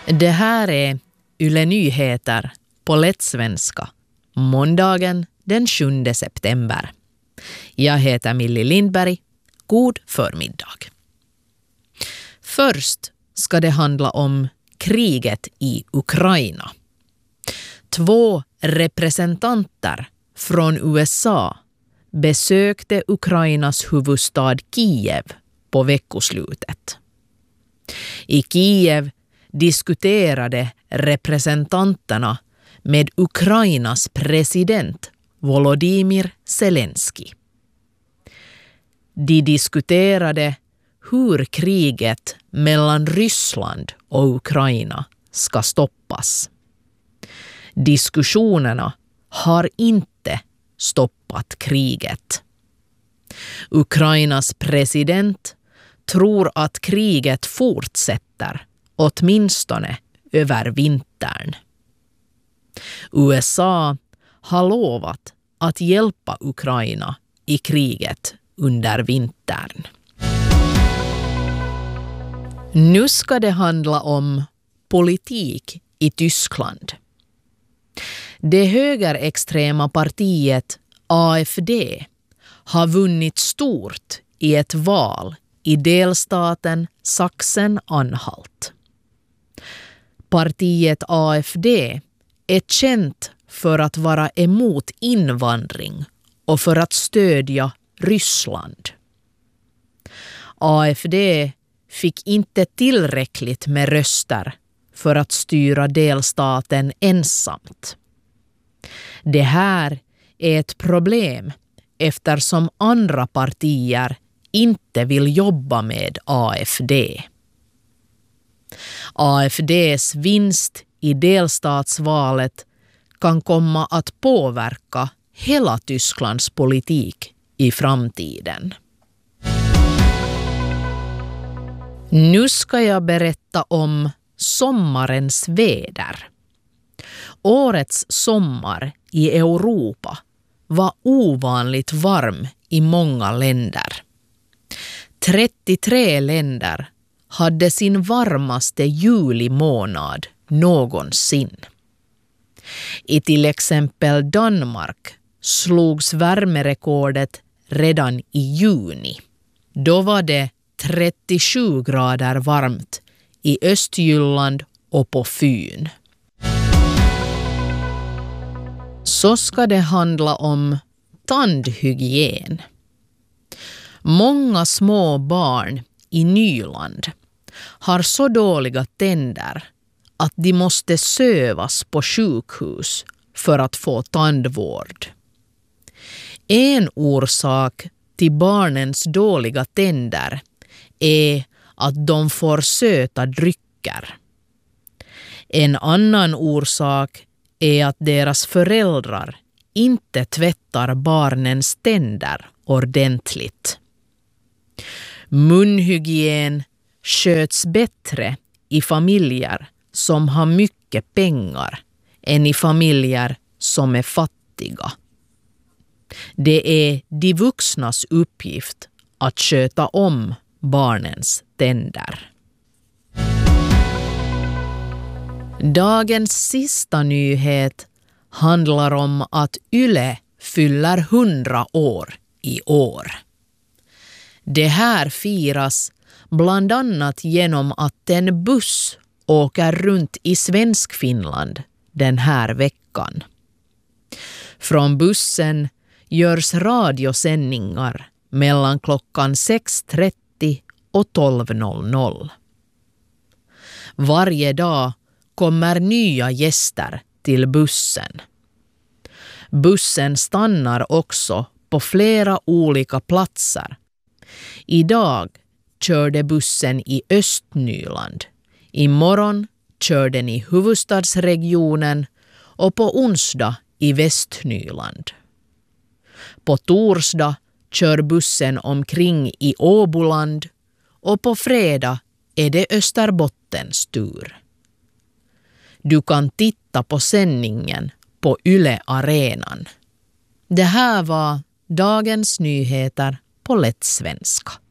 Det här är Yle Nyheter på lättsvenska, måndagen den 7 september. Jag heter Millie Lindberg. God förmiddag. Först ska det handla om kriget i Ukraina. 2 representanter från USA besökte Ukrainas huvudstad Kiev på veckoslutet. I Kiev diskuterade representanterna med Ukrainas president Volodymyr Zelensky. De diskuterade hur kriget mellan Ryssland och Ukraina ska stoppas. Diskussionerna har inte stoppat kriget. Ukrainas president tror att kriget fortsätter åtminstone över vintern. USA har lovat att hjälpa Ukraina i kriget under vintern. Nu ska det handla om politik i Tyskland. Det högerextrema partiet AfD har vunnit stort i ett val i delstaten Sachsen-Anhalt. Partiet AfD är känt för att vara emot invandring och för att stödja Ryssland. AfD fick inte tillräckligt med röster för att styra delstaten ensamt. Det här är ett problem eftersom andra partier inte vill jobba med AfD. AfDs vinst i delstatsvalet kan komma att påverka hela Tysklands politik i framtiden. Nu ska jag berätta om sommarens väder. Årets sommar i Europa var ovanligt varm i många länder. 33 länder hade sin varmaste julimånad någonsin. I till exempel Danmark slogs värmerekordet redan i juni. Då var det 37 grader varmt i Östjylland och på Fyn. Så ska det handla om tandhygien. Många små barn i Nyland har så dåliga tänder att de måste sövas på sjukhus för att få tandvård. En orsak till barnens dåliga tänder är att de får söta drycker. En annan orsak är att deras föräldrar inte tvättar barnens tänder ordentligt. Munhygien sköts bättre i familjer som har mycket pengar än i familjer som är fattiga. Det är de vuxnas uppgift att sköta om barnens tänder. Dagens sista nyhet handlar om att Yle fyller 100 år i år. Det här firas bland annat genom att en buss åker runt i Svenskfinland den här veckan. Från bussen görs radiosändningar mellan klockan 6:30 och 12:00. Varje dag kommer nya gäster till bussen. Bussen stannar också på flera olika platser. Idag körde bussen i Östnyland. Imorgon kör den i huvudstadsregionen och på onsdag i Västnyland. På torsdag kör bussen omkring i Åboland och på fredag är det Österbottens tur. Du kan titta på sändningen på Yle Arenan. Det här var dagens nyheter på lättsvenska.